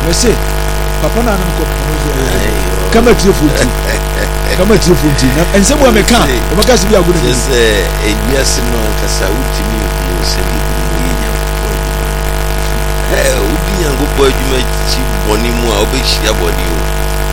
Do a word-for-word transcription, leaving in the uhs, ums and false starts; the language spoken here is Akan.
me say papa na no ko kama tie futi kama tie futi na ense mo me ka o maka se bi agu ne se e wiase no kasa utimi no se bi nya eh udi yango bo adwuma chi boni mu a obehia boni o